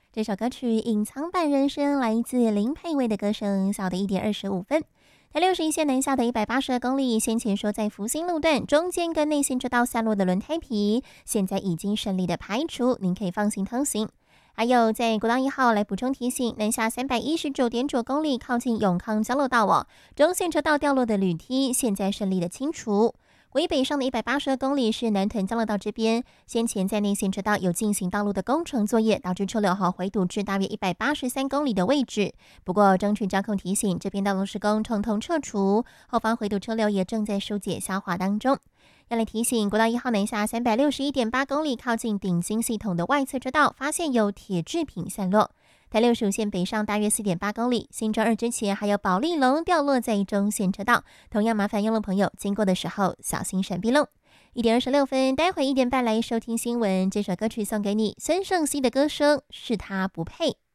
这首歌曲《隐藏版人生》来自林佩薇的歌声，小的1:25。台61线南下的182公里，先前说在福兴路段中间跟内线车道下落的轮胎皮，现在已经顺利的排除，您可以放心通行。还有在国道1号来补充提醒，南下319.9公里，靠近永康交流道中线车道掉落的铝梯，现在顺利的清除。国一北上的182公里是南屯交流道这边，先前在内线车道有进行道路的工程作业，导致车流回堵至大约183公里的位置。不过中区交控提醒，这边道路施工统统撤除，后方回堵车流也正在疏解消化当中。要来提醒，国道1号南下361.8公里，靠近鼎新系统的外侧车道，发现有铁制品散落。台65线北上大约4.8公里，新庄2之前还有保利龙掉落在中线车道，同样麻烦用路朋友经过的时候小心闪避喽。1:26，待会1点半来收听新闻，这首歌曲送给你，孙盛熙的歌声是他不配。